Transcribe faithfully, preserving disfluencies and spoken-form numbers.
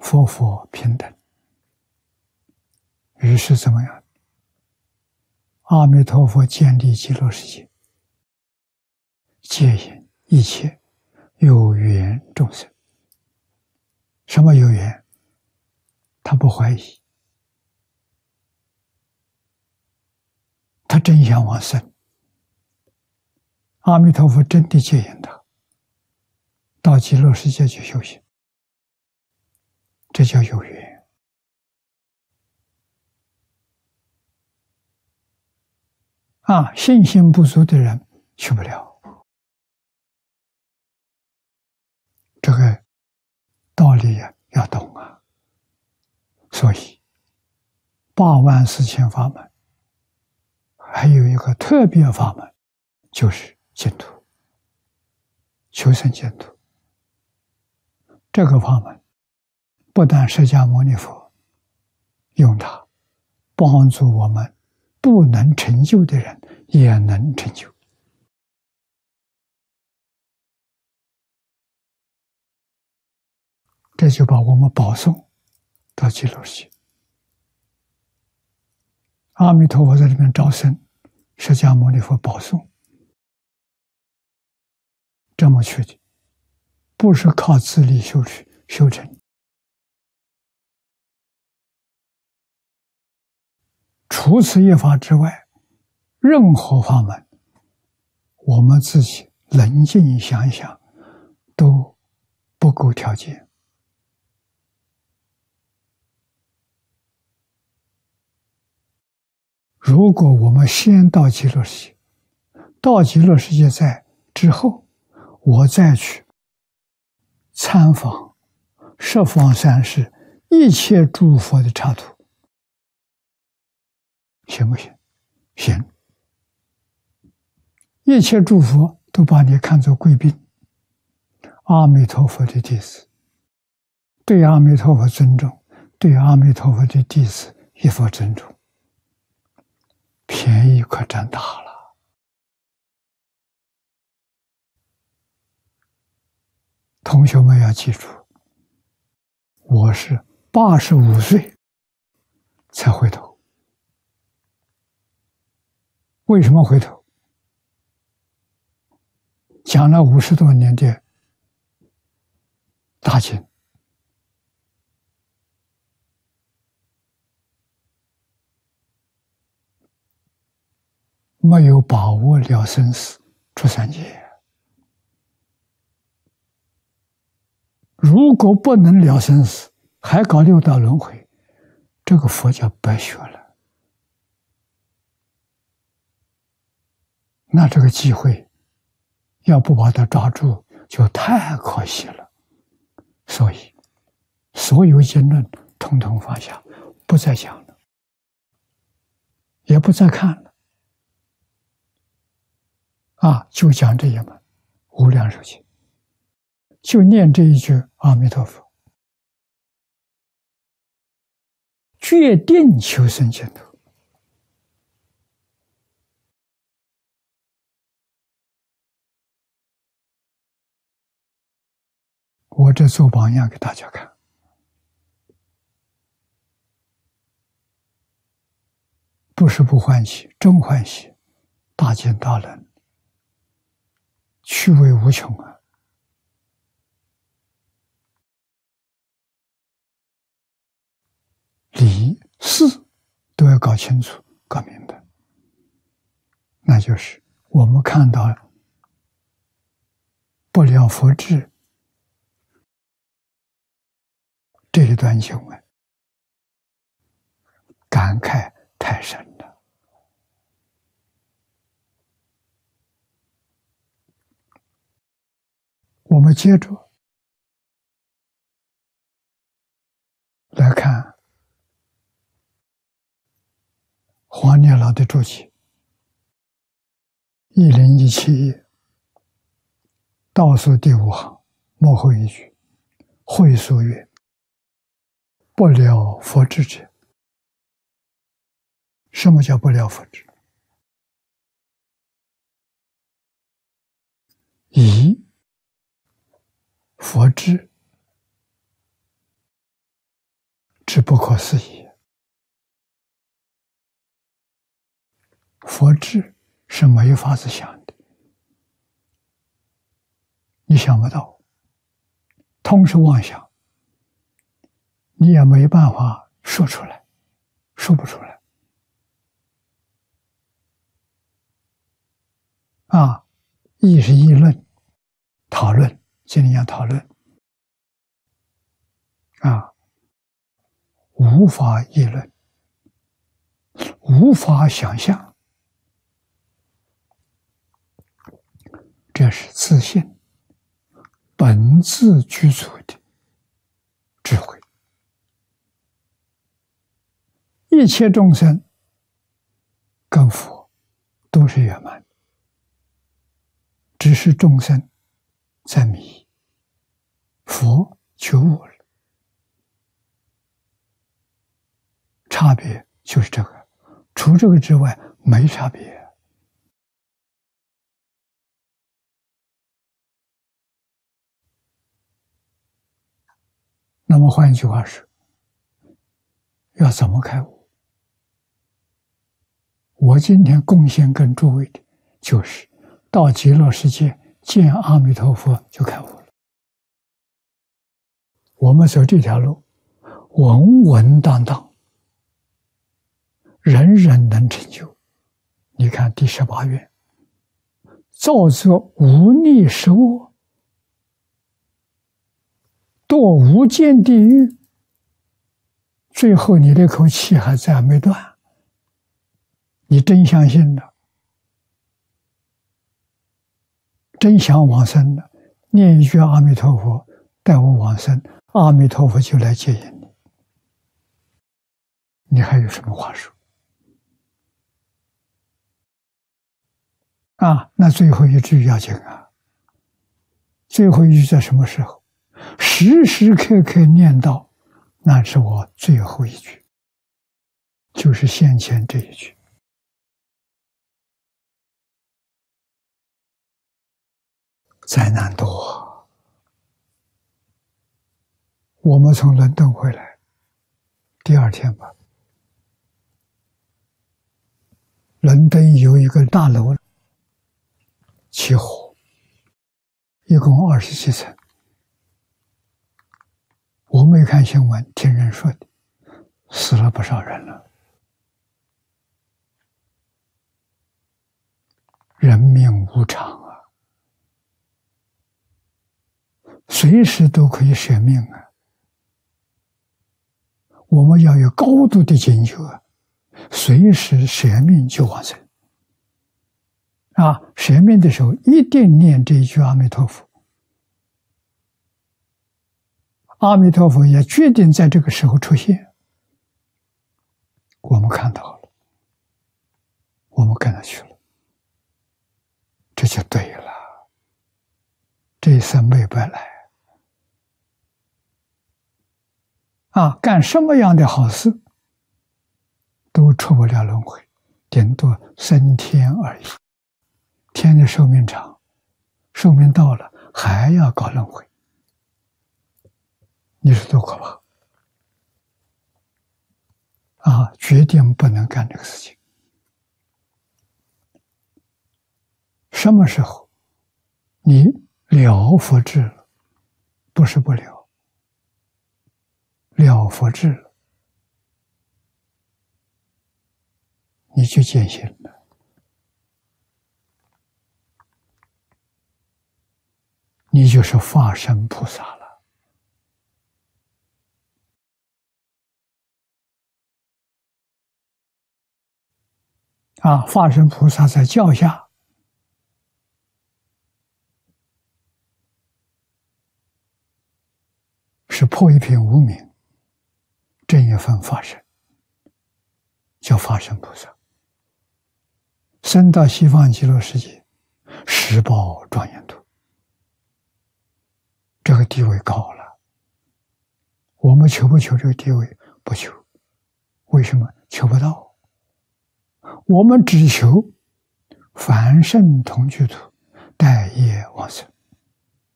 佛佛平等。于是怎么样？阿弥陀佛建立极乐世界，接引一切有缘众生。什么有缘？他不怀疑，他真想往生。阿弥陀佛真的接引他到极乐世界去修行，这叫有缘。啊，信心不足的人去不了。这个道理呀，要懂啊。所以八万四千法门，还有一个特别法门，就是净土，求生净土。这个法门不但释迦牟尼佛用它帮助我们不能成就的人也能成就。这就把我们保送到极乐世界。阿弥陀佛在这边招生，释迦牟尼佛保送，这么去的，不是靠自力修持修成。除此一法之外，任何法门，我们自己冷静想想，都不够条件。如果我们先到极乐世界，到极乐世界在之后，我再去参访十方三世一切诸佛的刹土，行不行？行。一切诸佛都把你看作贵宾，阿弥陀佛的弟子，对阿弥陀佛尊重，对阿弥陀佛的弟子一佛尊重，便宜可占大了。同学们要记住，我是八十五岁才回头。为什么回头？讲了五十多年的大经，没有把握了生死出三界。如果不能了生死，还搞六道轮回，这个佛教白学了。那这个机会要不把它抓住，就太可惜了。所以所有经论统统放下，不再讲了，也不再看了。啊，就讲这一门无量寿经，就念这一句阿弥陀佛，决定求生净土。我这做榜样给大家看，不是不欢喜，真欢喜，大见大能，趣味无穷啊！理事都要搞清楚、搞明白，那就是我们看到不了佛智这一段经文，感慨太深了。我们接着来看黄念老的注解，一零一七页倒数第五行末后一句，会说曰：不了佛智者。什么叫不了佛智？以佛智是不可思议。佛智是没法子想的，你想不到，通是妄想，你也没办法说出来，说不出来。啊，议是议论，讨论，今天要讨论。啊，无法议论，无法想象，这是自信本自具足的智慧。一切众生跟佛都是圆满，只是众生在迷，佛觉悟了。差别就是这个，除这个之外没差别。那么换一句话说，要怎么开悟？我今天贡献跟诸位的，就是到极乐世界见阿弥陀佛就开悟了。我们走这条路，稳稳当当，人人能成就。你看第十八愿，造作无逆十恶，堕无间地狱，最后你那口气还在没断，你真相信了，真想往生了，念一句阿弥陀佛，带我往生，阿弥陀佛就来接引你，你还有什么话说？啊，那最后一句要紧啊！最后一句在什么时候？时时刻刻念到，那是我最后一句，就是先前这一句。灾难多，我们从伦敦回来，第二天吧，伦敦有一个大楼起火，一共二十七层。我没看新闻，听人说的，死了不少人了。人命无常啊，随时都可以舍命啊。我们要有高度的警觉，随时舍命就往生。啊，舍命的时候一定念这一句阿弥陀佛，阿弥陀佛也决定在这个时候出现。我们看到了，我们跟他去了，这就对了，这一生没白来。啊，干什么样的好事都出不了轮回，顶多升天而已。天的寿命长，寿命到了还要搞轮回，你说多可怕啊！决定不能干这个事情。什么时候你了佛智了，不是不了，了佛智了，你就见性了。你就是化身菩萨了。啊，化身菩萨在教下是破一品无明，正一分法身，叫法身菩萨。升到西方极乐世界，十报庄严土，这个地位高了。我们求不求这个地位？不求。为什么？求不到。我们只求凡圣同居土，待业往生。